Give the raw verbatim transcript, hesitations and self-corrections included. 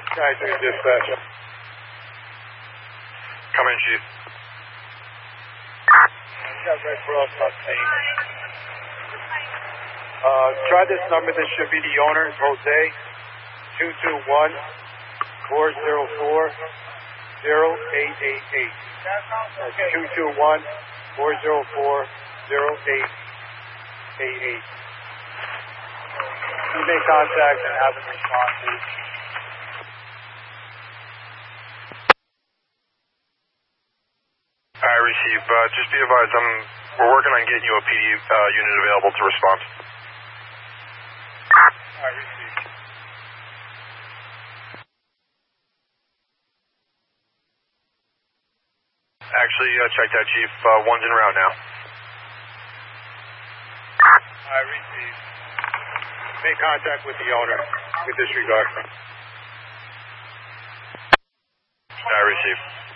nine three dispatch. Come in, Chief. We got Red Cross on scene. Uh, try this number. This should be the owner, Jose. two two one, four zero four, zero eight eight eight. That's two two one, four zero four, zero eight eight eight. You make contact and have them respond to. I receive. Uh, just be advised, I'm, we're working on getting you a P D uh, unit available to respond. I receive. Actually, uh, check that, Chief. Uh, one's en route now. I receive. Make contact with the owner with disregard. I receive.